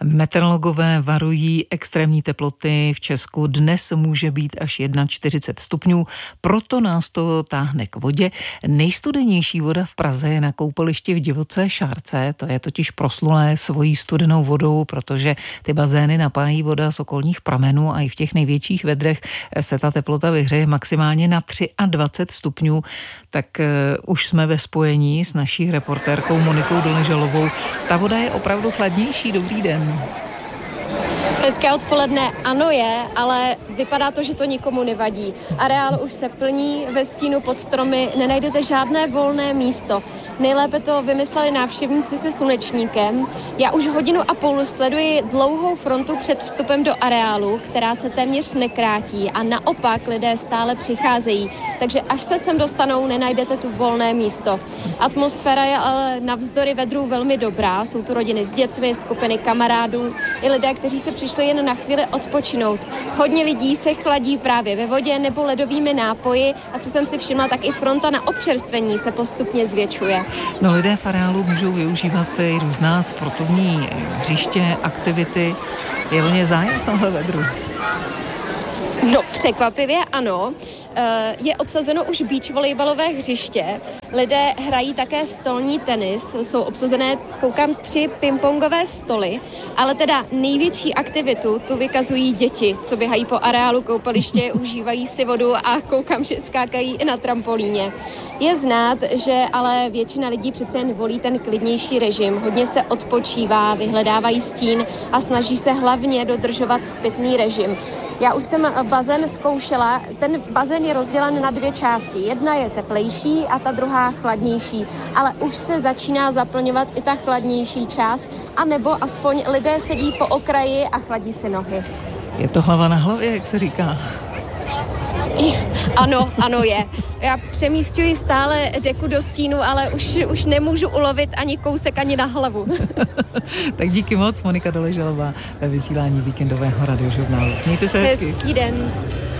Meteorologové varují extrémní teploty v Česku. Dnes může být až 41 stupňů, proto nás to táhne k vodě. Nejstudenější voda v Praze je na koupališti v Divocké Šárce. To je totiž proslulé svojí studenou vodou, protože ty bazény napájí voda z okolních pramenů a i v těch největších vedrech se ta teplota vyhřeje maximálně na 23 stupňů. Tak už jsme ve spojení s naší reportérkou Monikou Doležalovou. Ta voda je opravdu chladnější. Dobrý den. Hezké odpoledne, ano je, ale vypadá to, že to nikomu nevadí. Areál už se plní, ve stínu pod stromy nenajdete žádné volné místo. Nejlépe to vymysleli návštěvníci se slunečníkem. Já už 1,5 hodiny sleduji dlouhou frontu před vstupem do areálu, která se téměř nekrátí a naopak lidé stále přicházejí. Takže až se sem dostanou, nenajdete tu volné místo. Atmosféra je ale navzdory vedru velmi dobrá. Jsou tu rodiny s dětmi, skupiny kamarádů i lidé, kteří se přišli jen na chvíli odpočinout. Hodně lidí se chladí právě ve vodě nebo ledovými nápoji a co jsem si všimla, tak i fronta na občerstvení se postupně zvětšuje. No, lidé v areálu můžou využívat i různá sportovní hřiště, aktivity. Je o ně zájem v tomhle vedru? No, překvapivě ano. Je obsazeno už beach volejbalové hřiště. Lidé hrají také stolní tenis. Jsou obsazené, koukám, 3 pingpongové stoly, ale teda největší aktivitu tu vykazují děti, co běhají po areálu koupaliště, užívají si vodu a koukám, že skákají i na trampolíně. Je znát, že ale většina lidí přece jen volí ten klidnější režim. Hodně se odpočívá, vyhledávají stín a snaží se hlavně dodržovat pitný režim. Já už jsem bazén zkoušela. Ten bazén je rozdělen na 2 části. Jedna je teplejší a ta druhá chladnější. Ale už se začíná zaplňovat i ta chladnější část, anebo aspoň lidé sedí po okraji a chladí si nohy. Je to hlava na hlavě, jak se říká. Ano je. Já přemísťuji stále deku do stínu, ale už nemůžu ulovit ani kousek, ani na hlavu. Tak díky moc, Monika Doležalová ve vysílání víkendového radiožurnálu. Mějte se hezky. Hezký den.